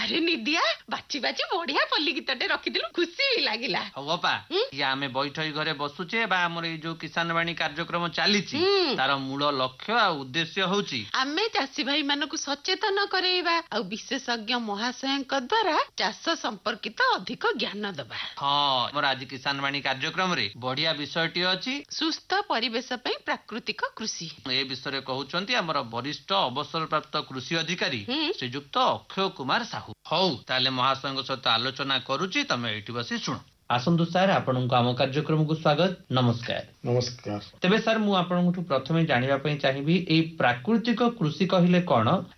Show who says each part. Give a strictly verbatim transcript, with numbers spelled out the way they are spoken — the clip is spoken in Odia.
Speaker 1: ଆରେ ନିଦିଆ ବାଛି ବାଛି ବଢିଆ ପଲ୍ଲୀ ଗୀତଟେ ରଖିଥିଲୁ, ଖୁସି ବି ଲାଗିଲା।
Speaker 2: ହଉ ଅପା, ଆମେ ବୈଠକ ଘରେ ବସୁଛେ ବା ଆମର ଏଇ ଯୋଉ କିଷାନ ବାଣୀ କାର୍ଯ୍ୟକ୍ରମ ଚାଲିଛି, ତାର ମୂଳ ଲକ୍ଷ୍ୟ ଆଉ ଉଦ୍ଦେଶ୍ୟ ହଉଛି
Speaker 1: ଆମେ ଚାଷୀ ଭାଇ ମାନଙ୍କୁ ସଚେତନ କରେଇବା ଆଉ ବିଶେଷଜ୍ଞ ମହାଶୟଙ୍କ ଦ୍ୱାରା ଚାଷ ସମ୍ପର୍କିତ ଅଧିକ ଜ୍ଞାନ ଦେବା।
Speaker 2: ହଁ, ଆମର ଆଜି କିଷାନ ବାଣୀ କାର୍ଯ୍ୟକ୍ରମରେ ବଢିଆ ବିଷୟଟି ଅଛି,
Speaker 1: ସୁସ୍ଥ ପରିବେଶ ପାଇଁ ପ୍ରାକୃତିକ କୃଷି।
Speaker 2: ଏ ବିଷୟରେ କହୁଛନ୍ତି ଆମର ବରିଷ୍ଠ ଅବସରପ୍ରାପ୍ତ କୃଷି ଅଧିକାରୀ ଶ୍ରୀଯୁକ୍ତ ଅକ୍ଷୟ କୁମାର ସାହୁ। ହଉ ତାହେଲେ ମହାଶୟଙ୍କ ସହିତ ଆଲୋଚନା କରୁଛି, ତମେ ଏଇଠି ବସି ଶୁଣ। ଆସନ୍ତୁ ସାର୍, ଆପଣଙ୍କୁ ଆମ କାର୍ଯ୍ୟକ୍ରମକୁ ସ୍ୱାଗତ। ନମସ୍କାର।
Speaker 3: ନମସ୍କାର।
Speaker 2: ତେବେ ସାର୍, ମୁଁ ଆପଣଙ୍କଠୁ ପ୍ରଥମେ ଜାଣିବା ପାଇଁ ଚାହିଁବି, ଏଇ ପ୍ରାକୃତିକ କୃଷି କହିଲେ କଣ